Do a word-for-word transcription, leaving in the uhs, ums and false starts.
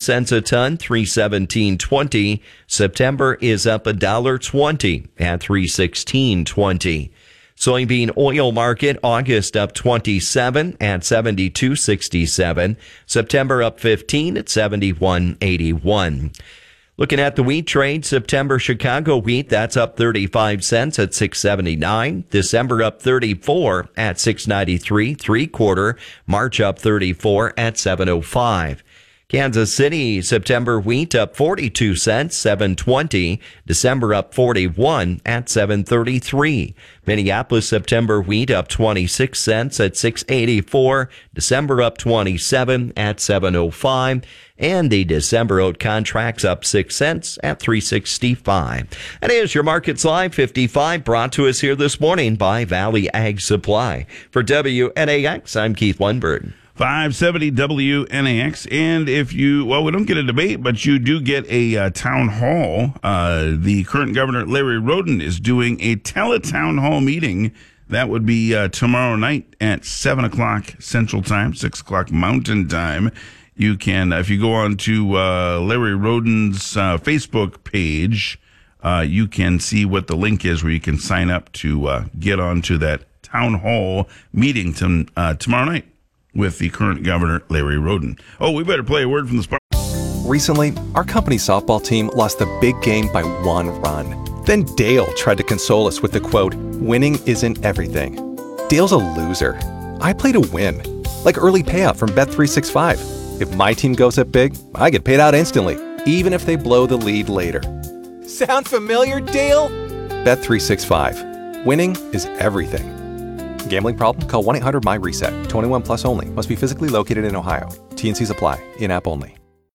cents a ton, three seventeen twenty. September is up a dollar twenty at three sixteen twenty. Soybean oil market, August up twenty-seven at seventy-two sixty-seven. September up fifteen at seventy-one eighty-one. Looking at the wheat trade, September Chicago wheat, that's up thirty-five cents at six seventy-nine. December up thirty-four at six ninety-three, three quarter. March up thirty-four at seven oh five. Kansas City, September wheat up forty-two cents, seven twenty. December up forty-one at seven thirty-three. Minneapolis, September wheat up twenty-six cents at six eighty-four. December up twenty-seven at seven oh five. And the December oat contracts up six cents at three sixty-five. And here's your Markets Live fifty-five, brought to us here this morning by Valley Ag Supply. For W N A X, I'm Keith Lundberg. five seventy W N A X. And if you, well, we don't get a debate, but you do get a uh, town hall. Uh, the current governor, Larry Roden, is doing a teletown hall meeting. That would be uh, tomorrow night at seven o'clock Central Time, six o'clock Mountain Time. You can, if you go on to uh, Larry Roden's uh, Facebook page, uh, you can see what the link is where you can sign up to uh, get onto that town hall meeting to, uh, tomorrow night with the current governor, Larry Roden. Oh, we better play a word from the spot. Recently, our company's softball team lost the big game by one run. Then Dale tried to console us with the quote, "Winning isn't everything." Dale's a loser. I play to win, like early payout from Bet three sixty-five. If my team goes up big, I get paid out instantly, even if they blow the lead later. Sound familiar, Dale? Bet three sixty-five. Winning is everything. Gambling problem? Call one eight hundred M Y RESET. twenty-one plus only. Must be physically located in Ohio. T and C's apply. In-app only.